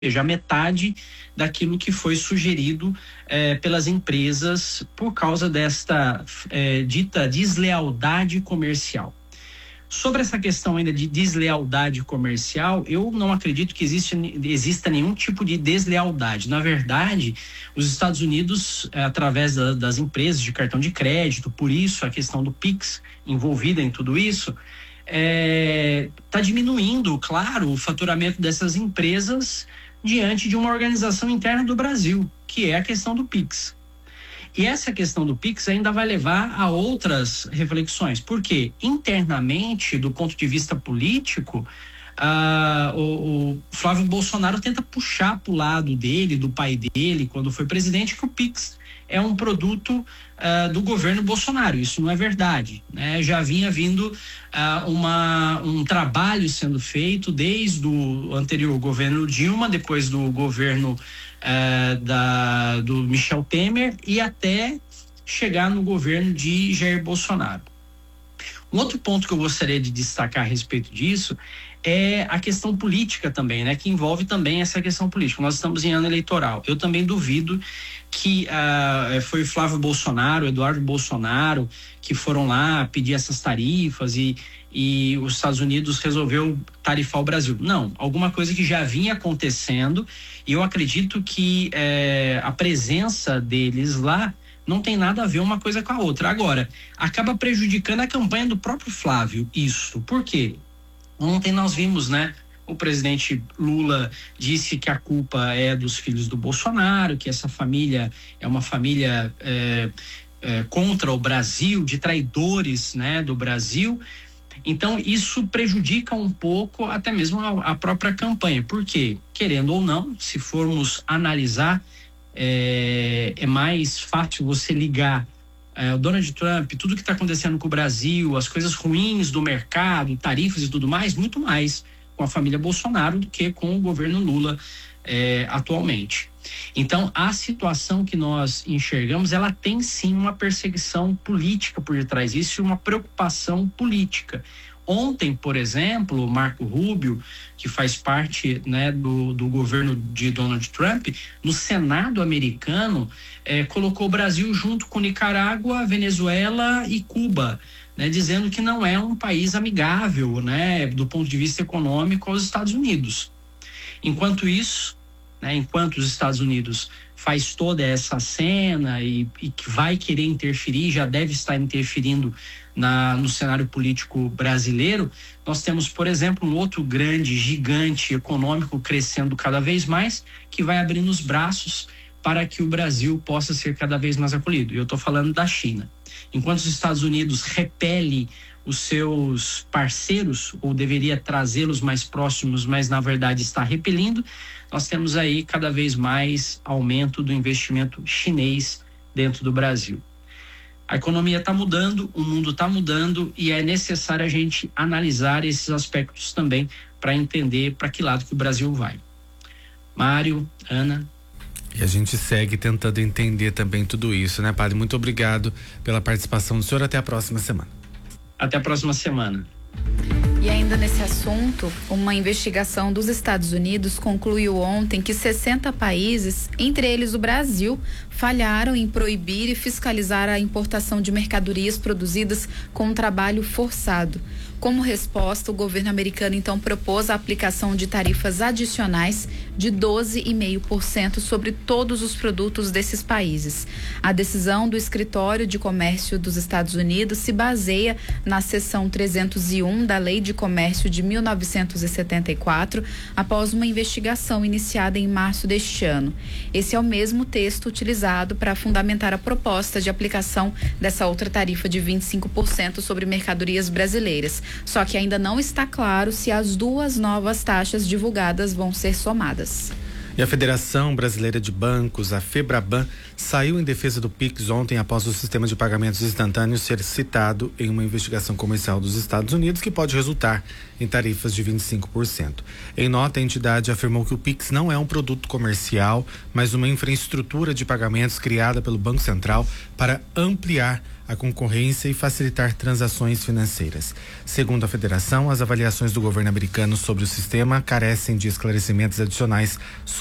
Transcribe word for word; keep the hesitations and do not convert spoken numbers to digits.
seja, a metade daquilo que foi sugerido eh, pelas empresas por causa desta eh, dita deslealdade comercial. Sobre essa questão ainda de deslealdade comercial, eu não acredito que existe, exista nenhum tipo de deslealdade. Na verdade, os Estados Unidos, através da, das empresas de cartão de crédito, por isso a questão do Pix envolvida em tudo isso, está é, diminuindo, claro, o faturamento dessas empresas diante de uma organização interna do Brasil, que é a questão do Pix. E essa questão do Pix ainda vai levar a outras reflexões, porque internamente, do ponto de vista político, ah, o, o Flávio Bolsonaro tenta puxar para o lado dele, do pai dele, quando foi presidente, que o Pix é um produto ah, do governo Bolsonaro. Isso não é verdade, né? Já vinha vindo ah, uma, um trabalho sendo feito desde o anterior governo Dilma, depois do governo Uh, da, do Michel Temer e até chegar no governo de Jair Bolsonaro. Um outro ponto que eu gostaria de destacar a respeito disso é a questão política também, né? Que envolve também essa questão política. Nós estamos em ano eleitoral. Eu também duvido que uh, foi o Flávio Bolsonaro, Eduardo Bolsonaro, que foram lá pedir essas tarifas e, e os Estados Unidos resolveu tarifar o Brasil. Não, alguma coisa que já vinha acontecendo, e eu acredito que eh, a presença deles lá não tem nada a ver uma coisa com a outra. Agora, acaba prejudicando a campanha do próprio Flávio, isso. Por quê? Ontem nós vimos, né? O presidente Lula disse que a culpa é dos filhos do Bolsonaro, que essa família é uma família é, é, contra o Brasil, de traidores, né, do Brasil. Então, isso prejudica um pouco até mesmo a, a própria campanha. Por quê? Querendo ou não, se formos analisar, é, é mais fácil você ligar É, o Donald Trump, tudo que está acontecendo com o Brasil, as coisas ruins do mercado, tarifas e tudo mais, muito mais com a família Bolsonaro do que com o governo Lula é, atualmente. Então, a situação que nós enxergamos, ela tem sim uma perseguição política por detrás disso, uma preocupação política. Ontem, por exemplo, o Marco Rubio, que faz parte, né, do, do governo de Donald Trump, no Senado americano, eh, colocou o Brasil junto com Nicarágua, Venezuela e Cuba, né, dizendo que não é um país amigável, né, do ponto de vista econômico aos Estados Unidos. Enquanto isso, né, enquanto os Estados Unidos faz toda essa cena e, e que vai querer interferir, já deve estar interferindo na, no cenário político brasileiro, nós temos, por exemplo, um outro grande gigante econômico crescendo cada vez mais, que vai abrindo os braços para que o Brasil possa ser cada vez mais acolhido. E eu estou falando da China. Enquanto os Estados Unidos repele os seus parceiros, ou deveria trazê-los mais próximos, mas na verdade está repelindo, nós temos aí cada vez mais aumento do investimento chinês dentro do Brasil. A economia está mudando, o mundo está mudando e é necessário a gente analisar esses aspectos também para entender para que lado que o Brasil vai. Mário, Ana. E a gente segue tentando entender também tudo isso, né, padre? Muito obrigado pela participação do senhor. Até a próxima semana. Até a próxima semana. E ainda nesse assunto, uma investigação dos Estados Unidos concluiu ontem que sessenta países, entre eles o Brasil, falharam em proibir e fiscalizar a importação de mercadorias produzidas com trabalho forçado. Como resposta, o governo americano então propôs a aplicação de tarifas adicionais de doze vírgula cinco por cento sobre todos os produtos desses países. A decisão do Escritório de Comércio dos Estados Unidos se baseia na seção trezentos e um da Lei de Comércio de mil novecentos e setenta e quatro, após uma investigação iniciada em março deste ano. Esse é o mesmo texto utilizado para fundamentar a proposta de aplicação dessa outra tarifa de vinte e cinco por cento sobre mercadorias brasileiras. Só que ainda não está claro se as duas novas taxas divulgadas vão ser somadas. E a Federação Brasileira de Bancos, a FEBRABAN, saiu em defesa do Pix ontem após o sistema de pagamentos instantâneos ser citado em uma investigação comercial dos Estados Unidos que pode resultar em tarifas de vinte e cinco por cento. Em nota, a entidade afirmou que o Pix não é um produto comercial, mas uma infraestrutura de pagamentos criada pelo Banco Central para ampliar a concorrência e facilitar transações financeiras. Segundo a federação, as avaliações do governo americano sobre o sistema carecem de esclarecimentos adicionais